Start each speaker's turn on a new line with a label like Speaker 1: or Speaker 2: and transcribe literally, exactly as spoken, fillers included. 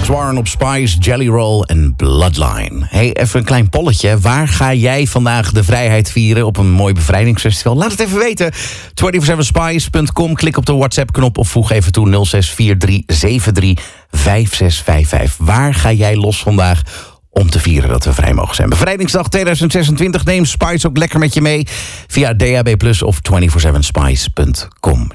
Speaker 1: Warren op Spice, Jelly Roll en Bloodline. Hey, even een klein polletje. Waar ga jij vandaag de vrijheid vieren op een mooi bevrijdingsfestival? Laat het even weten. twee zeven spice punt com. Klik op de WhatsApp-knop of voeg even toe nul zes vier drie zeven drie vijf zes vijf vijf. Waar ga jij los vandaag om te vieren dat we vrij mogen zijn? Bevrijdingsdag tweeduizend zesentwintig. Neem Spice ook lekker met je mee via D A B plus of twee zeven spice punt com.